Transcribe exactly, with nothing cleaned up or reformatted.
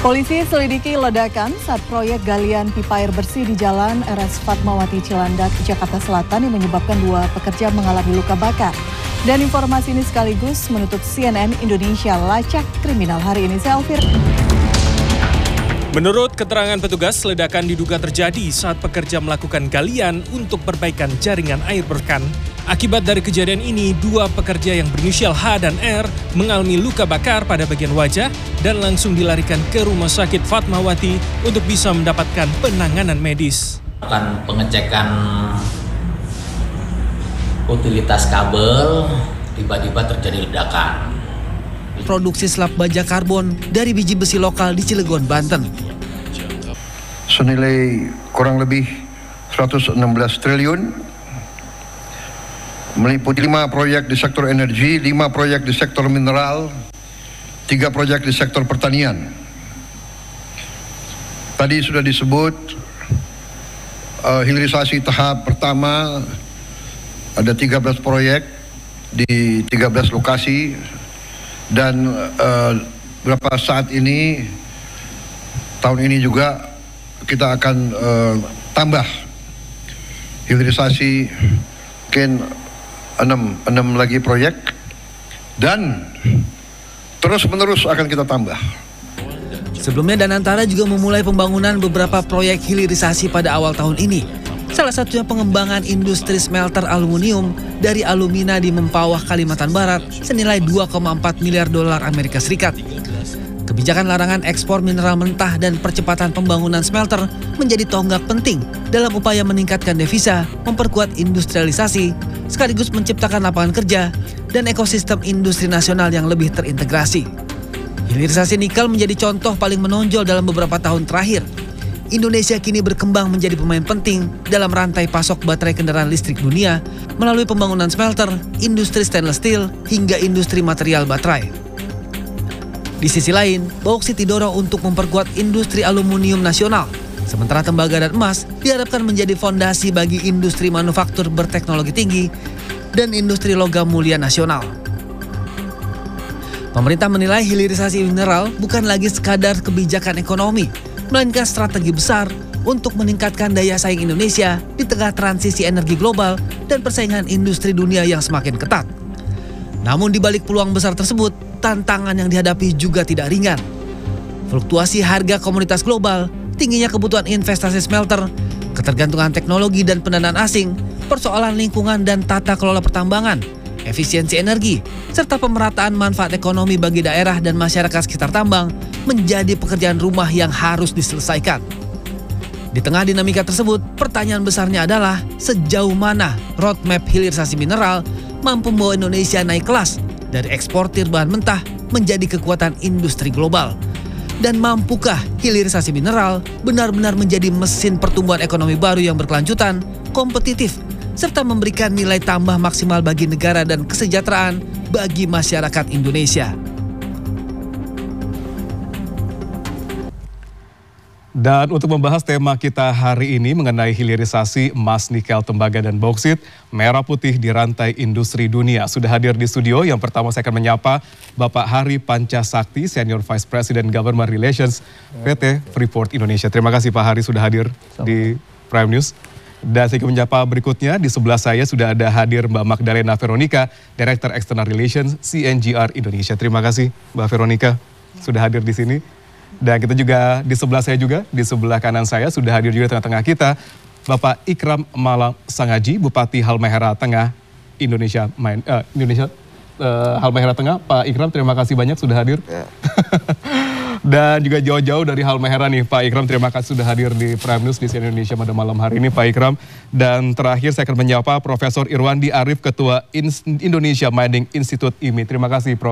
Polisi selidiki ledakan saat proyek galian pipa air bersih di Jalan R S Fatmawati Cilandak, Jakarta Selatan yang menyebabkan dua pekerja mengalami luka bakar. Dan informasi ini sekaligus menutup C N N Indonesia Lacak Kriminal hari ini. Saya Alfir. Menurut keterangan petugas, ledakan diduga terjadi saat pekerja melakukan galian untuk perbaikan jaringan air berkan. Akibat dari kejadian ini, dua pekerja yang berinisial H dan R mengalami luka bakar pada bagian wajah dan langsung dilarikan ke Rumah Sakit Fatmawati untuk bisa mendapatkan penanganan medis. Akan pengecekan utilitas kabel, tiba-tiba terjadi ledakan. Produksi slab baja karbon dari biji besi lokal di Cilegon, Banten. Senilai kurang lebih seratus enam belas triliun, meliputi lima proyek di sektor energi, lima proyek di sektor mineral, tiga proyek di sektor pertanian. Tadi sudah disebut uh, hilirisasi tahap pertama ada tiga belas proyek di tiga belas lokasi. Dan uh, beberapa saat ini, tahun ini juga kita akan uh, tambah hilirisasi mungkin enam, enam lagi proyek dan terus menerus akan kita tambah. Sebelumnya Danantara juga memulai pembangunan beberapa proyek hilirisasi pada awal tahun ini. Salah satunya pengembangan industri smelter aluminium dari Alumina di Mempawah, Kalimantan Barat senilai dua koma empat miliar dolar Amerika Serikat. Kebijakan larangan ekspor mineral mentah dan percepatan pembangunan smelter menjadi tonggak penting dalam upaya meningkatkan devisa, memperkuat industrialisasi, sekaligus menciptakan lapangan kerja dan ekosistem industri nasional yang lebih terintegrasi. Hilirisasi nikel menjadi contoh paling menonjol dalam beberapa tahun terakhir. Indonesia kini berkembang menjadi pemain penting dalam rantai pasok baterai kendaraan listrik dunia melalui pembangunan smelter, industri stainless steel, hingga industri material baterai. Di sisi lain, bauksit didorong untuk memperkuat industri aluminium nasional, sementara tembaga dan emas diharapkan menjadi fondasi bagi industri manufaktur berteknologi tinggi dan industri logam mulia nasional. Pemerintah menilai hilirisasi mineral bukan lagi sekadar kebijakan ekonomi, melainkan strategi besar untuk meningkatkan daya saing Indonesia di tengah transisi energi global dan persaingan industri dunia yang semakin ketat. Namun di balik peluang besar tersebut, tantangan yang dihadapi juga tidak ringan. Fluktuasi harga komoditas global, tingginya kebutuhan investasi smelter, ketergantungan teknologi dan pendanaan asing, persoalan lingkungan dan tata kelola pertambangan, efisiensi energi, serta pemerataan manfaat ekonomi bagi daerah dan masyarakat sekitar tambang menjadi pekerjaan rumah yang harus diselesaikan. Di tengah dinamika tersebut, pertanyaan besarnya adalah sejauh mana roadmap hilirisasi mineral mampu membawa Indonesia naik kelas dari eksportir bahan mentah menjadi kekuatan industri global. Dan mampukah hilirisasi mineral benar-benar menjadi mesin pertumbuhan ekonomi baru yang berkelanjutan, kompetitif, serta memberikan nilai tambah maksimal bagi negara dan kesejahteraan bagi masyarakat Indonesia. Dan untuk membahas tema kita hari ini mengenai hilirisasi emas, nikel, tembaga, dan bauksit, merah putih di rantai industri dunia. Sudah hadir di studio, yang pertama saya akan menyapa Bapak Hari Pancasakti, Senior Vice President Government Relations P T Freeport Indonesia. Terima kasih Pak Hari sudah hadir di Prime News. Dan saya akan menyapa berikutnya, di sebelah saya sudah ada hadir Mbak Magdalena Veronica, Director External Relations C N G R Indonesia. Terima kasih Mbak Veronica sudah hadir di sini. Dan kita juga di sebelah saya juga, di sebelah kanan saya sudah hadir juga tengah-tengah kita Bapak Ikram Malang Sangaji, Bupati Halmahera Tengah Indonesia, main, uh, Indonesia uh, Halmahera Tengah. Pak Ikram, terima kasih banyak sudah hadir. Ya. Dan juga jauh-jauh dari Halmahera nih Pak Ikram, terima kasih sudah hadir di Prime News di C N N Indonesia pada malam hari ini Pak Ikram. Dan terakhir saya akan menyapa Profesor Irwandi Arif, Ketua Indonesia Mining Institute I M I. Terima kasih Prof